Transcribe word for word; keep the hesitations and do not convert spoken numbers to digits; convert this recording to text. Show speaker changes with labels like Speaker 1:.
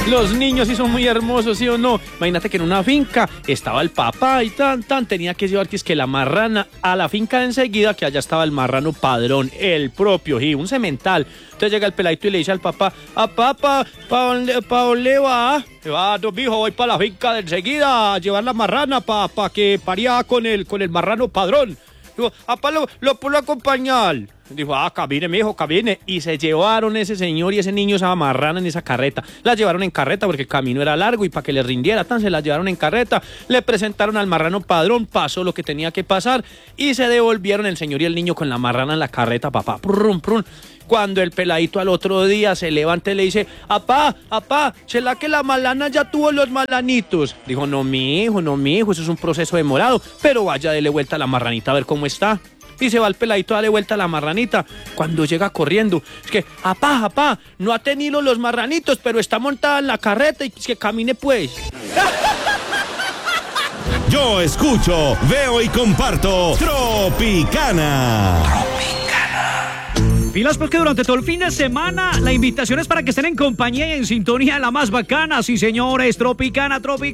Speaker 1: Los niños sí son muy hermosos, ¿sí o no? Imagínate que en una finca estaba el papá y tan, tan, tenía que llevar que es que la marrana a la finca de enseguida, que allá estaba el marrano padrón, el propio, y un semental. Entonces llega el peladito y le dice al papá, a papá, ¿pa dónde, pa dónde va? Va, no, mijo, voy para la finca de enseguida a llevar la marrana para pa que paría con el, con el marrano padrón. Digo, papá, lo, lo puedo acompañar. Dijo, ah, camine, mijo, camine. Y se llevaron ese señor y ese niño esa marrana en esa carreta. La llevaron en carreta porque el camino era largo y para que le rindiera tan se la llevaron en carreta. Le presentaron al marrano padrón, pasó lo que tenía que pasar y se devolvieron el señor y el niño con la marrana en la carreta, papá. Prum, prum. Cuando el peladito al otro día se levanta y le dice, apá, apá, ¿será que la malana ya tuvo los malanitos? Dijo, no, mi hijo, no, mi hijo, eso es un proceso demorado, pero vaya, dele vuelta a la marranita a ver cómo está. Y se va el peladito a darle vuelta a la marranita. Cuando llega corriendo, es que, apá, apá, no ha tenido los marranitos, pero está montada en la carreta y que camine pues.
Speaker 2: Yo escucho, veo y comparto Tropicana.
Speaker 3: Pilas porque durante todo el fin de semana la invitación es para que estén en compañía y en sintonía de la más bacana. Sí, señores, Tropicana, Tropicana.